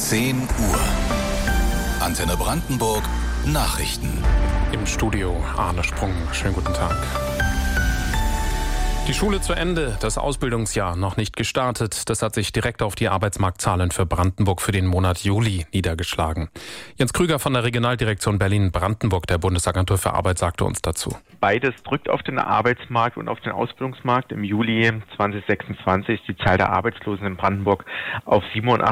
10 Uhr. Antenne Brandenburg Nachrichten. Im Studio Arne Sprung. Schönen guten Tag. Die Schule zu Ende, das Ausbildungsjahr noch nicht gestartet. Das hat sich direkt auf die Arbeitsmarktzahlen für Brandenburg für den Monat Juli niedergeschlagen. Jens Krüger von der Regionaldirektion Berlin-Brandenburg der Bundesagentur für Arbeit sagte uns dazu. Beides drückt auf den Arbeitsmarkt und auf den Ausbildungsmarkt. Im Juli 2026 ist die Zahl der Arbeitslosen in Brandenburg auf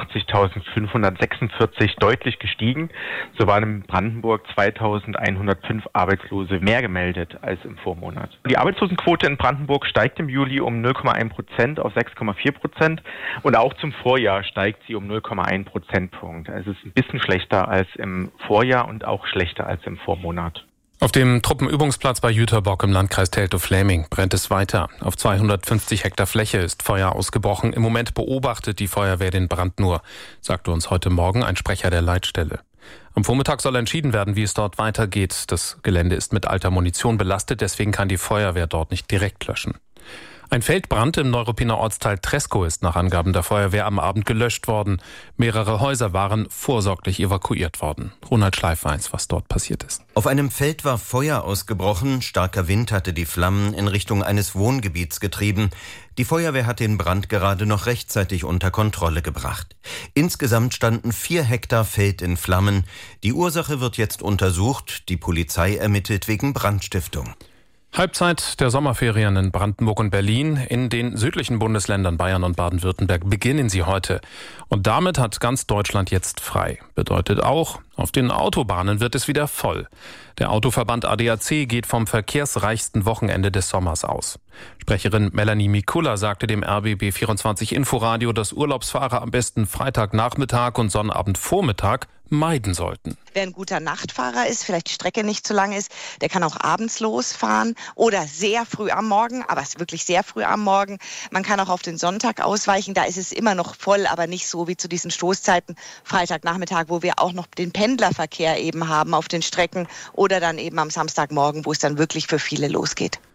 87.546 deutlich gestiegen. So waren in Brandenburg 2.105 Arbeitslose mehr gemeldet als im Vormonat. Die Arbeitslosenquote in Brandenburg steigt im Juli um 0,1% auf 6,4% und auch zum Vorjahr steigt sie um 0,1 Prozentpunkt. Also es ist ein bisschen schlechter als im Vorjahr und auch schlechter als im Vormonat. Auf dem Truppenübungsplatz bei Jüterbock im Landkreis Teltow-Fläming brennt es weiter. Auf 250 Hektar Fläche ist Feuer ausgebrochen. Im Moment beobachtet die Feuerwehr den Brand nur, sagte uns heute Morgen ein Sprecher der Leitstelle. Am Vormittag soll entschieden werden, wie es dort weitergeht. Das Gelände ist mit alter Munition belastet, deswegen kann die Feuerwehr dort nicht direkt löschen. Ein Feldbrand im Neuruppiner Ortsteil Treskow ist nach Angaben der Feuerwehr am Abend gelöscht worden. Mehrere Häuser waren vorsorglich evakuiert worden. Ronald Schleif weiß, was dort passiert ist. Auf einem Feld war Feuer ausgebrochen. Starker Wind hatte die Flammen in Richtung eines Wohngebiets getrieben. Die Feuerwehr hat den Brand gerade noch rechtzeitig unter Kontrolle gebracht. Insgesamt standen 4 Hektar Feld in Flammen. Die Ursache wird jetzt untersucht. Die Polizei ermittelt wegen Brandstiftung. Halbzeit der Sommerferien in Brandenburg und Berlin. In den südlichen Bundesländern Bayern und Baden-Württemberg beginnen sie heute. Und damit hat ganz Deutschland jetzt frei. Bedeutet auch, auf den Autobahnen wird es wieder voll. Der Autoverband ADAC geht vom verkehrsreichsten Wochenende des Sommers aus. Sprecherin Melanie Mikula sagte dem RBB24 Inforadio, dass Urlaubsfahrer am besten Freitagnachmittag und Sonnabendvormittag meiden sollten. Wer ein guter Nachtfahrer ist, vielleicht die Strecke nicht zu lang ist, der kann auch abends losfahren oder sehr früh am Morgen, aber es ist wirklich sehr früh am Morgen. Man kann auch auf den Sonntag ausweichen, da ist es immer noch voll, aber nicht so wie zu diesen Stoßzeiten Freitagnachmittag, wo wir auch noch den Pendlerverkehr eben haben auf den Strecken oder dann eben am Samstagmorgen, wo es dann wirklich für viele losgeht.